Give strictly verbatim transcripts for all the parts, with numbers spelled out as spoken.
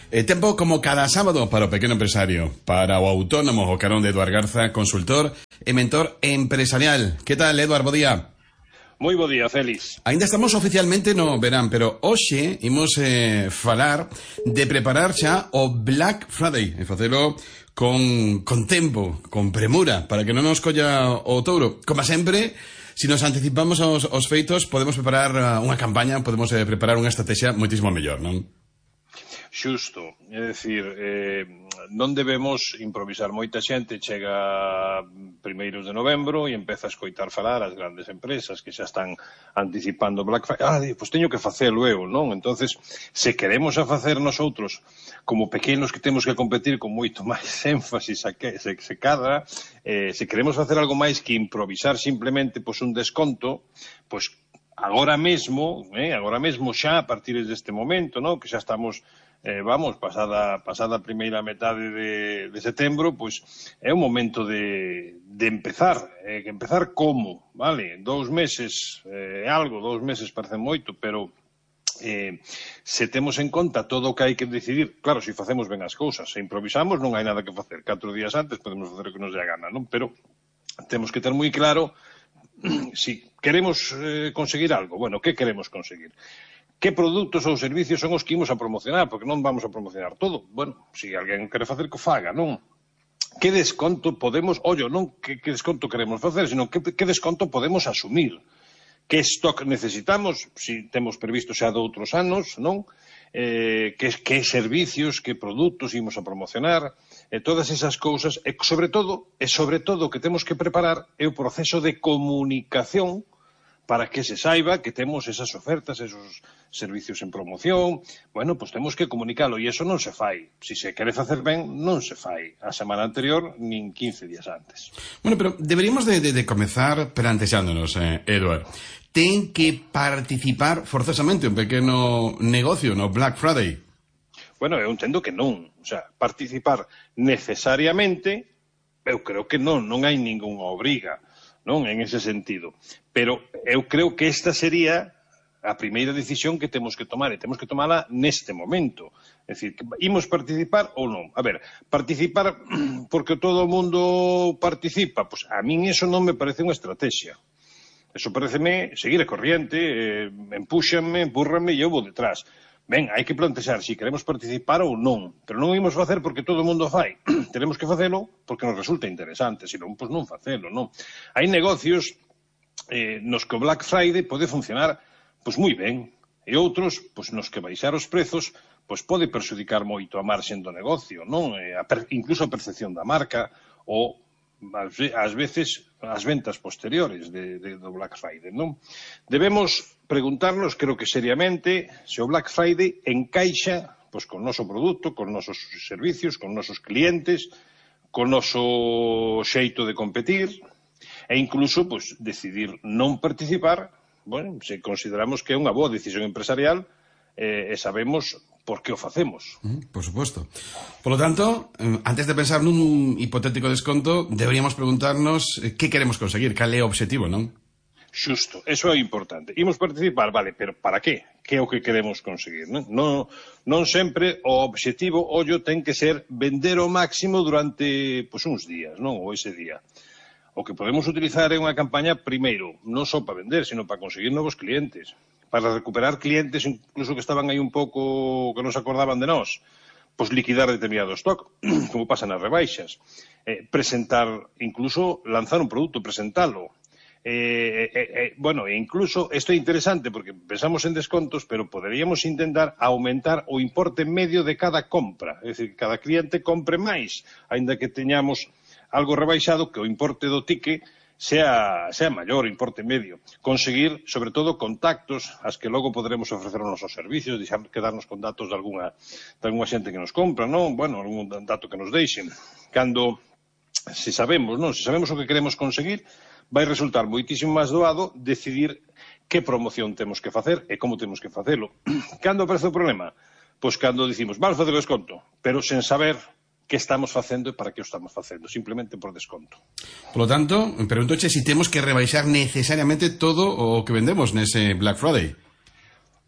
E tempo como cada sábado para o pequeno empresario, para o autónomo, o carón de Eduard Garza, consultor e mentor empresarial. Que tal, Eduard? Bo día. Moi bo día, Félix. Ainda estamos oficialmente no verán, pero hoxe imos eh, falar de preparar xa o Black Friday e facelo con, con tempo, con premura, para que non nos colla o touro. Como sempre, se nos anticipamos aos, aos feitos, podemos preparar unha campaña, podemos eh, preparar unha estrategia moitísimo mellor, non? Xusto, é dicir, eh, non debemos improvisar. Moita xente chega primeiros de novembro e empeza a escoitar falar as grandes empresas que xa están anticipando Black Friday. Ah, pois teño que facelo eu, non? Entonces, se queremos a facer nosotros como pequenos que temos que competir con moito máis énfasis a que se, se cadra, eh, se queremos facer algo máis que improvisar simplemente pois un desconto, pois agora mesmo, eh, agora mesmo xa a partir deste momento, non? Que xa estamos Eh, vamos, pasada, pasada a primeira metade de, de setembro, pois é o momento de, de empezar. Eh, que empezar como, vale? Dous meses, é eh, algo, dous meses parece moito, pero eh, se temos en conta todo o que hai que decidir, claro, se facemos ben as cousas, se improvisamos non hai nada que facer. Catro días antes podemos facer o que nos dé a gana, non? Pero temos que ter moi claro si queremos eh, conseguir algo. Bueno, que queremos conseguir? Que produtos ou servicios son os que imos a promocionar, porque non vamos a promocionar todo. Bueno, se alguén quere facer, que faga, non? Que desconto podemos, ollo, non que, que desconto queremos facer, sino que, que desconto podemos asumir. Que stock necesitamos, se temos previsto xa de outros anos, non? Eh, que, que servicios, que produtos imos a promocionar, e todas esas cousas, e sobre todo, e sobre todo o que temos que preparar é o proceso de comunicación para que se saiba que temos esas ofertas, esos servicios en promoción. Bueno, pois temos que comunicalo, e iso non se fai. Se se quere facer ben, non se fai a semana anterior, nin quince días antes. Bueno, pero deberíamos de, de, de comezar plantexándonos, eh, Eduard. Ten que participar forzosamente un pequeno negocio no Black Friday? Bueno, eu entendo que non. O sea, participar necesariamente, eu creo que non, non hai ningunha obriga, non, en ese sentido. Pero eu creo que esta sería a primeira decisión que temos que tomar, e temos que tomala neste momento. É dicir, imos participar ou non? A ver, participar porque todo o mundo participa, pois a min eso non me parece unha estrategia. Eso pareceme seguir a corriente, eh, empúxanme, empúrranme e eu vou detrás. Ben, hai que plantexar se si queremos participar ou non, pero non imos facer porque todo o mundo fai. Tenemos que facelo porque nos resulta interesante, senón, pois non facelo, non? Hai negocios eh, nos que o Black Friday pode funcionar pois moi ben, e outros, pois nos que baixar os prezos, pois pode perxudicar moito a marxen do negocio, non? E a per, incluso a percepción da marca, ou ás veces as ventas posteriores de, de, do Black Friday, non? Debemos preguntarnos, creo que seriamente, se o Black Friday encaixa pois, con o noso produto, con nosos servicios, con nosos clientes, con o noso xeito de competir, e incluso pois, decidir non participar, bueno, se consideramos que é unha boa decisión empresarial eh, e sabemos por que o facemos. Mm, por suposto. Por lo tanto, antes de pensar nun hipotético desconto, deberíamos preguntarnos que queremos conseguir, cal é o obxectivo, non? Xusto, eso é importante. Imos participar, vale, pero para que? Que é o que queremos conseguir, non? Non, non sempre o obxectivo, ollo, ten que ser vender o máximo durante pois, uns días, non? Ou ese día. O que podemos utilizar é unha campaña, primeiro, non só para vender, sino para conseguir novos clientes, para recuperar clientes incluso que estaban aí un pouco que non se acordaban de nós, pois liquidar determinado stock, como pasa nas rebaixas, eh, presentar, incluso lanzar un produto, presentalo. Eh, eh, eh, bueno, e incluso, isto é interesante porque pensamos en descontos, pero poderíamos intentar aumentar o importe medio de cada compra, é dicir, que cada cliente compre máis, aínda que teñamos algo rebaixado, que o importe do ticket sea, sea maior, importe medio. Conseguir, sobre todo, contactos as que logo poderemos ofrecer os nosos servicios, deixar quedarnos con datos de alguna, de alguna xente que nos compra, non? Bueno, algún dato que nos deixen. Cando, se sabemos, non? Se sabemos o que queremos conseguir, vai resultar moitísimo máis doado decidir que promoción temos que facer e como temos que facelo. Cando aparece o problema? Pois cando dicimos, vamos facer desconto, pero sen saber que estamos facendo e para que o estamos facendo, simplemente por desconto. Por lo tanto, pregúntoche se si temos que rebaixar necesariamente todo o que vendemos nese Black Friday.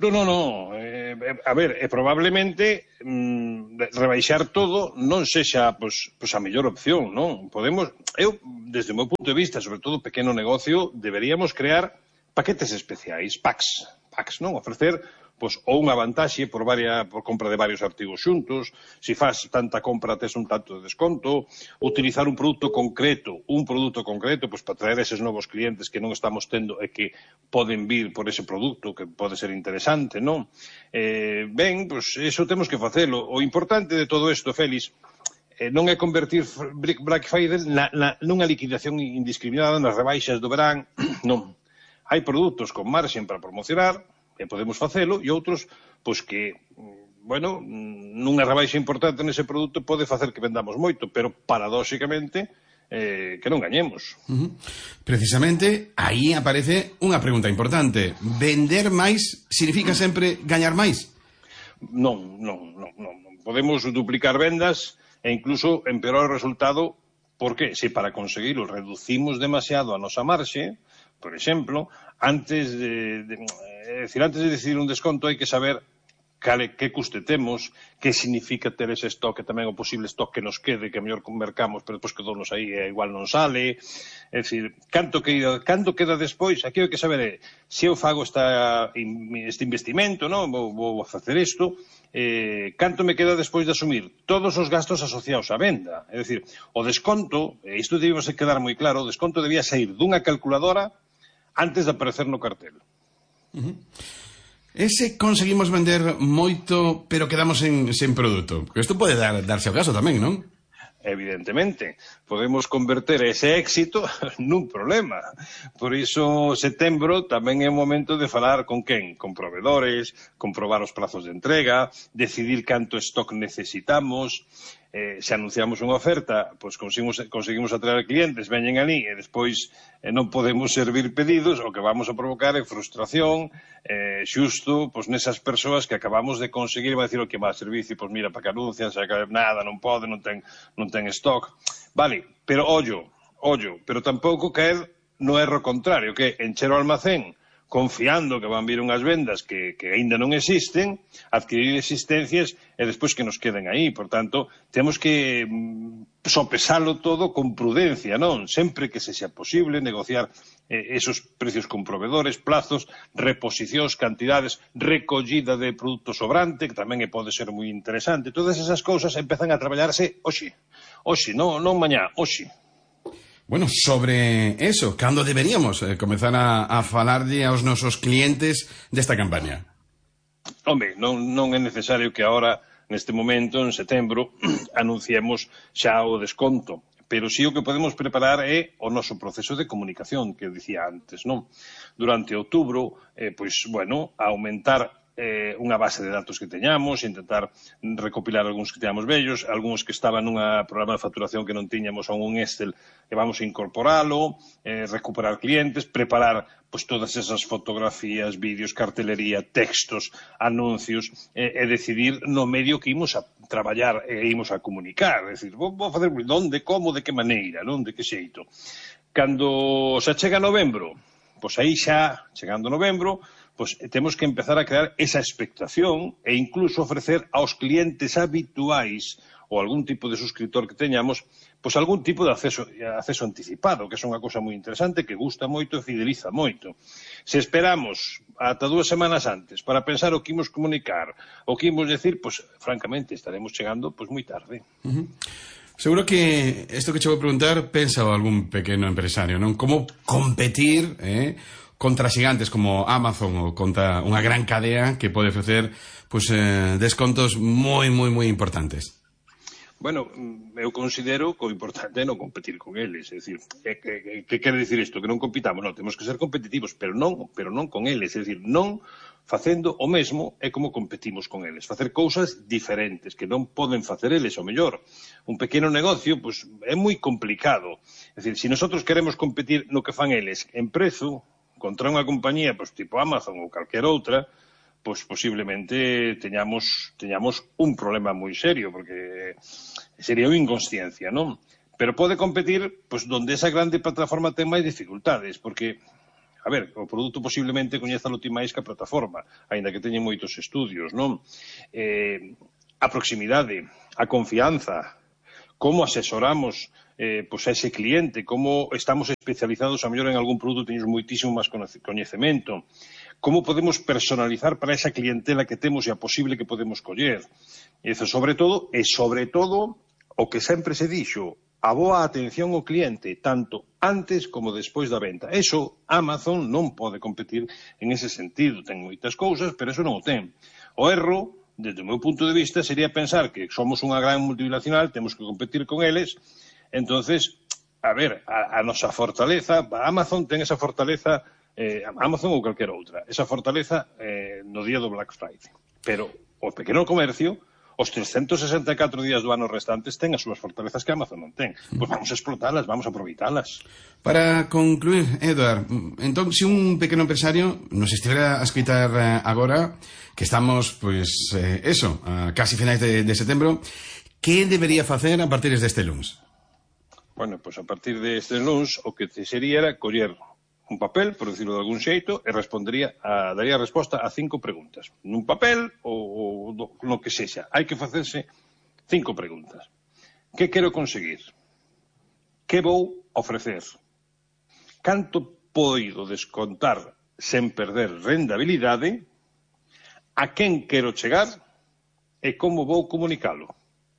Non, non, non. Eh, a ver, eh, probablemente mm, rebaixar todo non sexa pois, pois a mellor opción, non? Podemos, eu, desde o meu punto de vista, sobre todo pequeno negocio, deberíamos crear paquetes especiais, packs, packs, non? Ofrecer pois ou unha vantaxe por varia, por compra de varios artigos xuntos, se faz tanta compra tes un tanto de desconto, utilizar un produto concreto, un produto concreto, pois para traer eses novos clientes que non estamos tendo e que poden vir por ese produto, que pode ser interesante, non? Eh, ben, pois iso temos que facelo. O importante de todo isto, Félix, eh, non é convertir Black Friday na, na, nunha liquidación indiscriminada nas rebaixas do verán, non. Hai produtos con marxen para promocionar, e podemos facelo, e outros, pois que, bueno, nunha rebaixa importante nese produto pode facer que vendamos moito, pero paradóxicamente eh, que non gañemos. Uh-huh. Precisamente, aí aparece unha pregunta importante. Vender máis significa sempre gañar máis? Non, non, non, non. Podemos duplicar vendas e incluso empeorar o resultado, porque se para conseguirlo reducimos demasiado a nosa marxe, por exemplo, antes de, de, é dicir, antes de decidir un desconto hai que saber cale, que custe temos, que significa ter ese stock, e tamén o posible stock que nos quede, que a mellor mercamos, pero depois quedounos aí e igual non sale. É dicir, canto queda, canto queda despois, aquí hai que saber é, se eu fago esta, este investimento, non? Vou, vou facer isto, eh, canto me queda despois de asumir todos os gastos asociados á venda. É dicir, o desconto, e isto debemos quedar moi claro, o desconto debía sair dunha calculadora antes de aparecer no cartel. Uh-huh. Ese conseguimos vender moito, pero quedamos en, sen produto. Porque isto pode dar, darse ao caso tamén, non? Evidentemente, podemos converter ese éxito nun problema. Por iso, setembro tamén é o momento de falar con quen? Con proveedores, comprobar os prazos de entrega, decidir canto stock necesitamos. Eh, se anunciamos unha oferta, pois conseguimos, conseguimos atraer clientes, veñen ali e despois eh, non podemos servir pedidos, o que vamos a provocar é frustración, eh, xusto, pois nesas persoas que acabamos de conseguir, vai dicir o que má servicio, pois mira, para que anuncian, se acaba nada, non pode, non ten, non ten stock. Vale, pero ollo, ollo, pero tampouco caer no erro contrario, que encher o almacén confiando que van vir unhas vendas que, que aínda non existen, adquirir existencias e despois que nos queden aí. Por tanto, temos que mm, sopesalo todo con prudencia, non? Sempre que se xa posible negociar eh, esos precios con proveedores, plazos, reposicións, cantidades, recollida de produto sobrante, que tamén pode ser moi interesante. Todas esas cousas empezan a traballarse hoxe. Hoxe, non, non mañá, hoxe. Bueno, sobre eso, cando deberíamos eh, comezar a, a falarlle aos nosos clientes desta campaña? Home, non, non é necesario que agora, neste momento, en setembro, anunciemos xa o desconto. Pero sí o que podemos preparar é o noso proceso de comunicación, que eu dicía antes, non? Durante outubro, eh, pois, bueno, aumentar eh, unha base de datos que teñamos, intentar recopilar algúns que teñamos vellos, algúns que estaban nun programa de facturación que non tiñamos a un Excel, que vamos a incorporalo, eh, recuperar clientes, preparar pois todas esas fotografías, vídeos, cartelería, textos, anuncios, eh, e decidir no medio que imos a traballar e imos a comunicar. É dicir, vou, vou facer onde, como, de que maneira, non? De que xeito. Cando xa chega novembro, pois aí xa, chegando novembro, pois temos que empezar a crear esa expectación e incluso ofrecer aos clientes habituais ou algún tipo de suscriptor que teñamos, pois algún tipo de acceso, acceso anticipado, que é unha cousa moi interesante, que gusta moito e fideliza moito. Se esperamos ata dúas semanas antes para pensar o que imos comunicar, o que imos decir, pois francamente estaremos chegando pois moi tarde. Uh-huh. Seguro que isto que che vou preguntar pensa algún pequeno empresario, non? Como competir, eh, contra xigantes como Amazon ou contra unha gran cadea que pode ofrecer pues, eh, descontos moi, moi, moi importantes. Bueno, eu considero que o importante é non competir con eles, é dicir, que, que, que quere dicir isto? Que non compitamos, non, temos que ser competitivos, pero non, pero non con eles, é dicir, non facendo o mesmo é como competimos con eles, facer cousas diferentes que non poden facer eles, o mellor. Un pequeno negocio, pois, é moi complicado, é dicir, se nosotros queremos competir no que fan eles en prezo, contra unha compañía pois, tipo Amazon ou calquer outra, pois posiblemente teñamos, teñamos un problema moi serio, porque sería unha inconsciencia, non? Pero pode competir pois, donde esa grande plataforma ten máis dificultades, porque A ver, o produto posiblemente coñézalo ti máis que a plataforma, aínda que teñen moitos estudios, non? Eh, a proximidade, a confianza, como asesoramos eh, pois a ese cliente, como estamos especializados a mellor en algún produto, teñemos moitísimo máis coñecemento, como podemos personalizar para esa clientela que temos e a posible que podemos coller. E iso, sobre todo, e sobre todo, o que sempre se dixo, a boa atención ao cliente, tanto antes como despois da venta. Eso, Amazon non pode competir en ese sentido. Ten moitas cousas, pero eso non o ten. O erro, desde o meu punto de vista, sería pensar que somos unha gran multinacional, temos que competir con eles. Entonces, a ver, a, a nosa fortaleza, Amazon ten esa fortaleza, eh, Amazon ou calquera outra, esa fortaleza eh, no día do Black Friday. Pero o pequeno comercio, os trescentos sesenta e catro días do ano restantes ten as súas fortalezas que Amazon non ten. Pois vamos a explotalas, vamos a aproveitalas. Para concluir, Eduard, entón, se un pequeno empresario nos estivera a escutar agora, que estamos, pois, eh, eso, a casi finais de, de setembro, que debería facer a partir deste lunes? Bueno, pois a partir deste lunes o que te sería era coller un papel, por decirlo de algún xeito, e respondería a, daría resposta a cinco preguntas. Nun papel ou, ou no que sexa. Hai que facerse cinco preguntas. Que quero conseguir? Que vou ofrecer? Canto poido descontar sen perder rendabilidade? A quen quero chegar? E como vou comunicalo?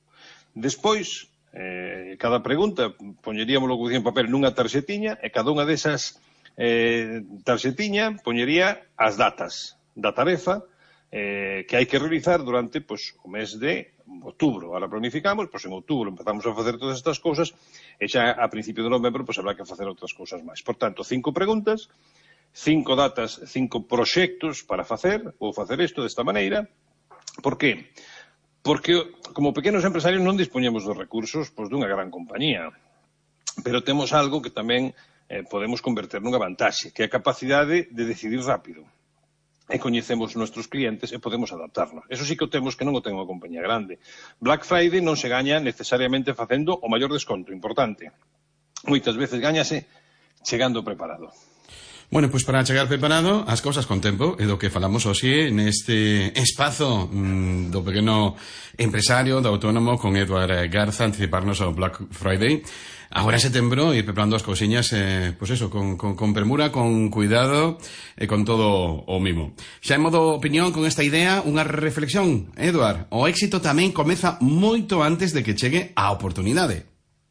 Despois, eh, cada pregunta, poñeríamoslo como dicía en papel nunha tarxetiña, e cada unha desas Eh, tarxetiña poñería as datas da tarefa eh, que hai que realizar durante pois, o mes de outubro. Ahora planificamos, pois en outubro empezamos a facer todas estas cousas e xa a principio de novembro pois habrá que facer outras cousas máis. Por tanto, cinco preguntas, cinco datas, cinco proxectos para facer, vou facer isto desta maneira. Por que? Porque como pequenos empresarios non dispoñemos dos recursos pois, dunha gran compañía, pero temos algo que tamén Eh, podemos converter nunha vantaxe, que é a capacidade de decidir rápido. E coñecemos os nosos clientes e podemos adaptarnos. Eso sí que o temos que non o ten unha compañía grande. Black Friday non se gaña necesariamente facendo o maior desconto, importante. Moitas veces gañase chegando preparado. Bueno, pois pues para chegar preparado, as cousas con tempo, é do que falamos hoxe neste espazo mmm, do pequeno empresario, do autónomo, con Eduard Garza, anticiparnos ao Black Friday. Agora en setembro, ir preparando as cousiñas, eh, pois pues eso, con, con, con premura, con cuidado e con todo o mimo. Xa en modo opinión con esta idea, unha reflexión, Eduard. O éxito tamén comeza moito antes de que chegue a oportunidade.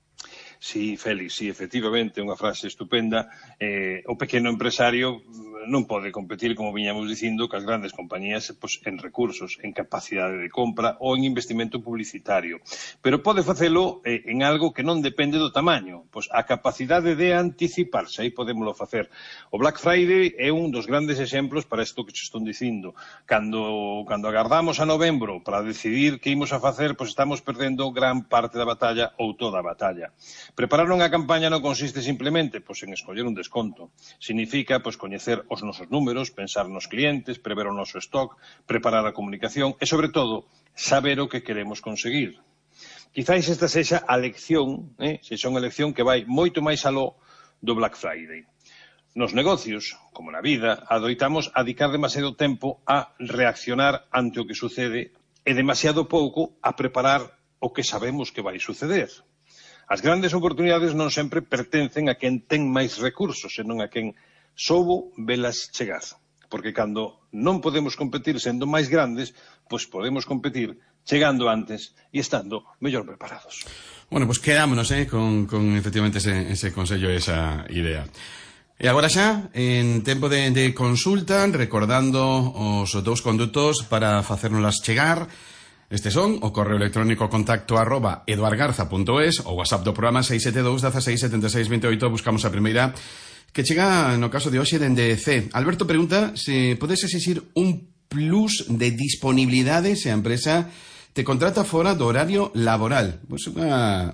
Sí, Félix, sí, efectivamente, unha frase estupenda. Eh, o pequeno empresario non pode competir, como viñamos dicindo, cas grandes compañías pues, en recursos, en capacidade de compra ou en investimento publicitario. Pero pode facelo eh, en algo que non depende do tamaño, pois a capacidade de anticiparse, aí podémoslo facer. O Black Friday é un dos grandes exemplos para isto que te estou dicindo. Cando, cando agardamos a novembro para decidir que imos a facer, pois estamos perdendo gran parte da batalla ou toda a batalla. Preparar unha campaña non consiste simplemente pois, en escoller un desconto. Significa pois, coñecer os nosos números, pensar nos clientes, prever o noso stock, preparar a comunicación e, sobre todo, saber o que queremos conseguir. Quizáis esta sexa a lección, eh, sexa unha lección que vai moito máis aló do Black Friday. Nos negocios, como na vida, adoitamos a dedicar demasiado tempo a reaccionar ante o que sucede e demasiado pouco a preparar o que sabemos que vai suceder. As grandes oportunidades non sempre pertencen a quen ten máis recursos, senón a quen soubo velas chegar. Porque cando non podemos competir sendo máis grandes, pois podemos competir chegando antes e estando mellor preparados. Bueno, pois pues quedámonos eh, con, con efectivamente ese, ese consello e esa idea. E agora xa, en tempo de, de consulta, recordando os dous condutos para facérnoslas chegar. Este son o correo electrónico contacto arroba eduardgarza punto es, o WhatsApp do programa seis sete dous, dezasseis, setenta e seis, vinte e oito. Buscamos a primeira que chega no caso de hoxe dende C. Alberto pregunta se podes exixir un plus de disponibilidade se a empresa te contrata fora do horario laboral. Pois unha,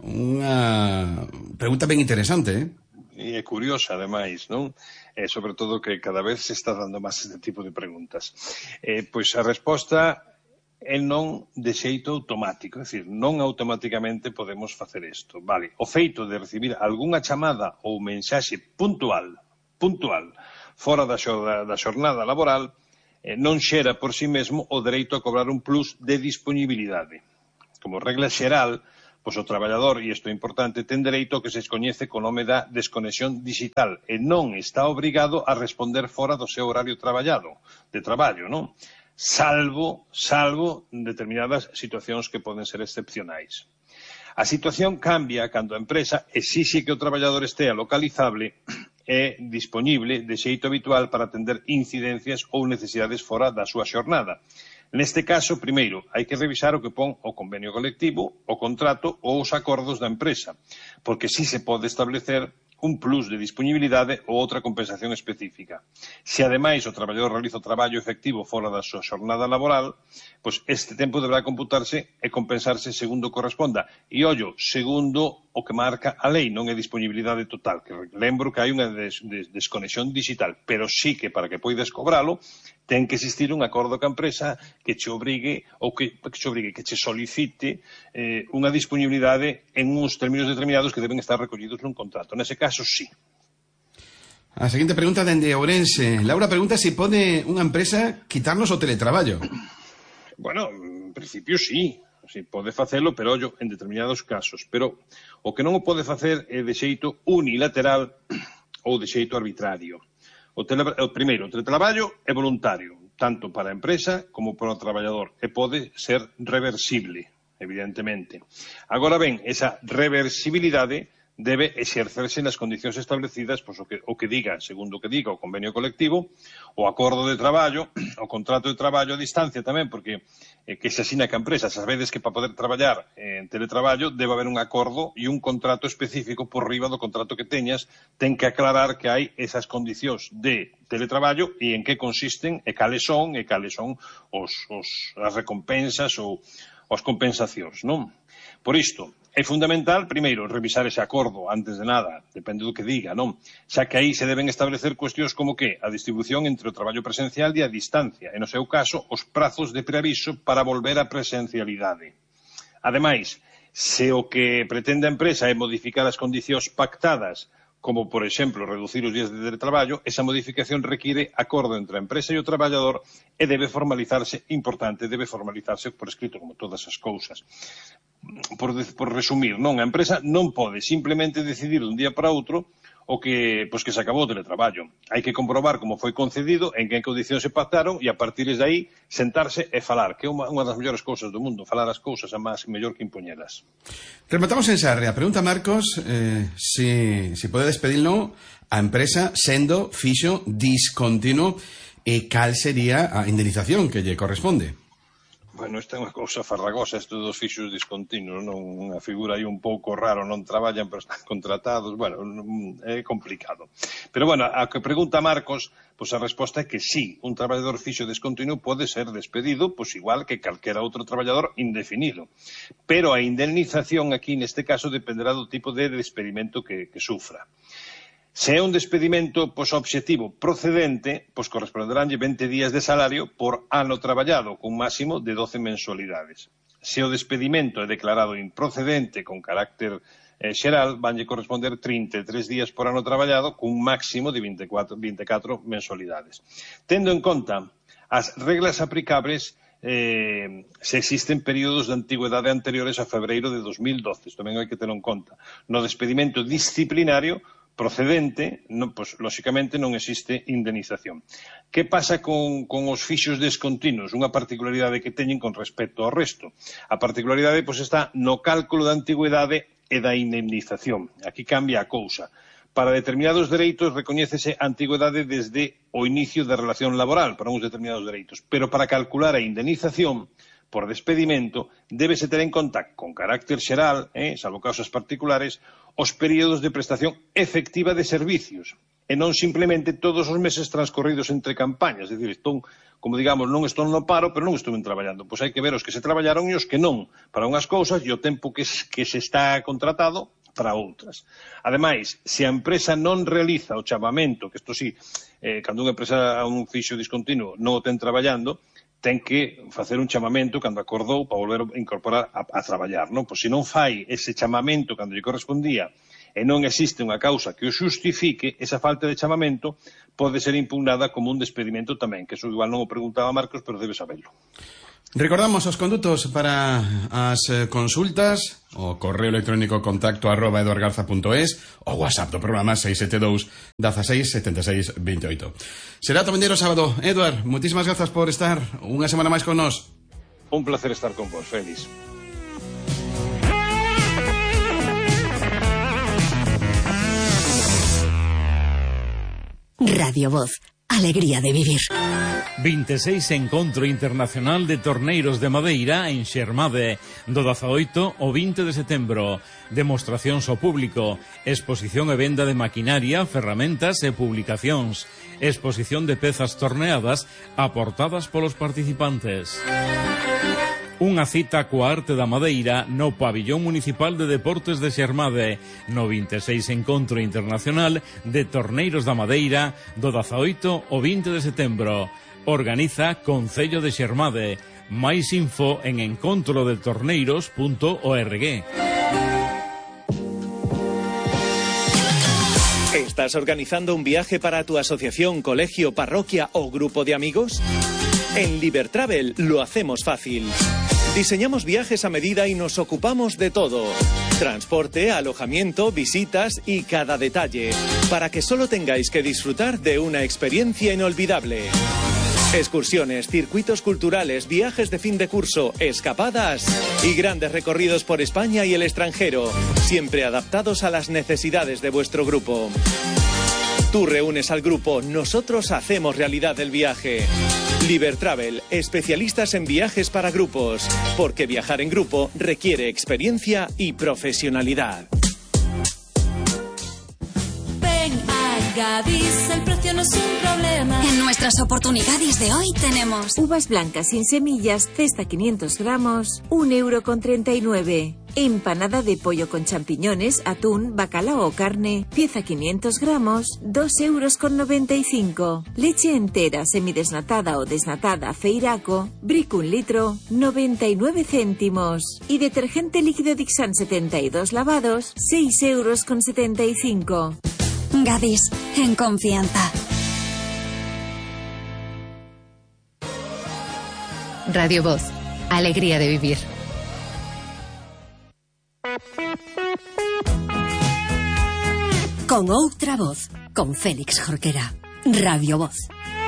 unha pregunta ben interesante, eh? E é curiosa, ademais, non? E sobre todo que cada vez se está dando máis este tipo de preguntas. Eh, pois a resposta é non de xeito automático, é dicir, non automáticamente podemos facer isto. Vale, o feito de recibir algunha chamada ou mensaxe puntual, puntual, fora da xornada laboral non xera por si mesmo o dereito a cobrar un plus de disponibilidade. Como regla xeral, pois o traballador, e isto é importante, ten dereito ao que se coñece co nome da desconexión digital e non está obrigado a responder fora do seu horario traballado, de traballo, non? Salvo, salvo determinadas situacións que poden ser excepcionais. A situación cambia cando a empresa exixe que o traballador estea localizable e disponible de xeito habitual para atender incidencias ou necesidades fora da súa xornada. Neste caso, primeiro, hai que revisar o que pon o convenio colectivo, o contrato ou os acordos da empresa, porque si se pode establecer un plus de disponibilidade ou outra compensación específica. Se, ademais, o traballador realiza o traballo efectivo fora da súa xornada laboral, pois este tempo deberá computarse e compensarse segundo corresponda. E, ollo, segundo o que marca a lei, non é disponibilidade total, que lembro que hai unha des des desconexión digital, pero sí que para que poidas cobralo, ten que existir un acordo ca empresa que che obrigue, ou que, que che obrigue, que che solicite eh, unha disponibilidade en uns términos determinados que deben estar recollidos nun contrato. Nese caso, sí. A seguinte pregunta dende Ourense. Laura pregunta se si pode unha empresa quitarnos o teletraballo. Bueno, en principio sí. Si pode facelo, pero ollo, en determinados casos. Pero o que non o pode facer é de xeito unilateral ou de xeito arbitrario. O, tele, o primeiro, o teletraballo é voluntario, tanto para a empresa como para o traballador, e pode ser reversible, evidentemente. Agora ben, esa reversibilidade debe exercerse nas condicións establecidas, pois o que, o que diga, segundo o que diga o convenio colectivo, o acordo de traballo, o contrato de traballo a distancia tamén, porque eh, que se asina ca empresa, sabedes que para poder traballar en teletraballo debe haber un acordo e un contrato específico por riba do contrato que teñas, ten que aclarar que hai esas condicións de teletraballo e en que consisten, e cales son, e cales son os, os, as recompensas ou as compensacións, non? Por isto, é fundamental, primeiro, revisar ese acordo antes de nada, depende do que diga, non? Xa que aí se deben establecer cuestións como que a distribución entre o traballo presencial e a distancia, e no seu caso, os prazos de preaviso para volver á presencialidade. Ademais, se o que pretende a empresa é modificar as condicións pactadas, como, por exemplo, reducir os días de teletraballo, esa modificación require acordo entre a empresa e o traballador e debe formalizarse, importante, debe formalizarse por escrito, como todas as cousas. Por, por resumir, non, a empresa non pode simplemente decidir dun día para outro o que, pois que se acabou o teletraballo. Hai que comprobar como foi concedido, en que condicións se pactaron e a partir de aí sentarse e falar, que é unha, unha das mellores cousas do mundo, falar as cousas é máis mellor que impoñelas. Rematamos en Sarria. Pregunta Marcos eh, si, si pode despedirlo a empresa sendo fixo discontinuo e cal sería a indemnización que lle corresponde. Bueno, esta é unha cousa farragosa, isto dos fixos discontinuos, non? Unha figura aí un pouco raro, non traballan, pero están contratados, bueno, é complicado. Pero, bueno, a que pregunta Marcos, pois a resposta é que sí, un traballador fixo descontinuo pode ser despedido, pois igual que calquera outro traballador indefinido. Pero a indemnización aquí, neste caso, dependerá do tipo de despedimento que, que sufra. Se é un despedimento pois, obxectivo procedente, pois corresponderánlle vinte días de salario por ano traballado, cun máximo de doce mensualidades. Se o despedimento é declarado improcedente con carácter eh, xeral, vanlle corresponder trinta e tres días por ano traballado, cun máximo de vinte e catro, vinte e catro mensualidades. Tendo en conta as reglas aplicables, eh, se existen períodos de antigüedade anteriores a febreiro de dos mil doce, isto tamén hai que ter en conta. No despedimento disciplinario procedente, non, pois, lóxicamente non existe indemnización. Que pasa con, con os fixos descontinuos? Unha particularidade que teñen con respecto ao resto. A particularidade pois, está no cálculo da antigüedade e da indemnización. Aquí cambia a cousa. Para determinados dereitos recoñécese a antigüedade desde o inicio da relación laboral, para uns determinados dereitos. Pero para calcular a indemnización por despedimento, débese ter en conta, con carácter xeral, eh, salvo causas particulares, os períodos de prestación efectiva de servicios, e non simplemente todos os meses transcorridos entre campañas. É dicir, estou, como digamos, non estou no paro, pero non estou traballando. Pois hai que ver os que se traballaron e os que non, para unhas cousas e o tempo que, que se está contratado para outras. Ademais, se a empresa non realiza o chamamento, que isto sí, eh, cando unha empresa a un fixo discontinuo non o ten traballando, ten que facer un chamamento cando acordou para volver a incorporar a, a traballar, non? Pois se non fai ese chamamento cando lle correspondía e non existe unha causa que o xustifique, esa falta de chamamento pode ser impugnada como un despedimento tamén, que eso igual non o preguntaba Marcos, pero debe saberlo. Recordamos os condutos para as consultas, o correo electrónico contacto arroba eduargarza punto es, o WhatsApp do programa seis sete dous, dieciséis, setenta e seis, veintiocho. Será o vindeiro sábado. Eduard, moitísimas grazas por estar unha semana máis con nós. Un placer estar con vos, Félix. Radio Voz, alegría de vivir. veintiséis Encontro Internacional de Torneiros de Madeira en Xermade, do dezaoito ao vinte de setembro. Demostracións ao público, exposición e venda de maquinaria, ferramentas e publicacións, exposición de pezas torneadas aportadas polos participantes. Unha cita coa arte da madeira no Pabillón Municipal de Deportes de Xermade, no veintiséis Encontro Internacional de Torneiros da Madeira, do dezaoito ao vinte de setembro. Organiza Concello de Xermade. Máis info en encontro de torneiros punto org. ¿Estás organizando un viaje para tu asociación, colegio, parroquia o grupo de amigos? En Libertravel lo hacemos fácil. Diseñamos viajes a medida y nos ocupamos de todo. Transporte, alojamiento, visitas y cada detalle, para que solo tengáis que disfrutar de una experiencia inolvidable. Excursiones, circuitos culturales, viajes de fin de curso, escapadas y grandes recorridos por España y el extranjero, siempre adaptados a las necesidades de vuestro grupo. Tú reúnes al grupo, nosotros hacemos realidad el viaje. Libertravel, especialistas en viajes para grupos, porque viajar en grupo requiere experiencia y profesionalidad. Ven a Gadis, el precio no es un problema. En nuestras oportunidades de hoy tenemos uvas blancas sin semillas, cesta quinientos gramos, un euro con treinta y nueve. Empanada de pollo con champiñones, atún, bacalao o carne, pieza quinientos gramos, dos euros con noventa y cinco. Leche entera, semidesnatada o desnatada, Feiraco, Brick un litro, noventa y nueve céntimos. Y detergente líquido Dixan setenta y dos lavados, seis euros con setenta y cinco. Gadis, en confianza. Radio Voz, alegría de vivir. Con outra voz, con Félix Jorquera. Radio Voz.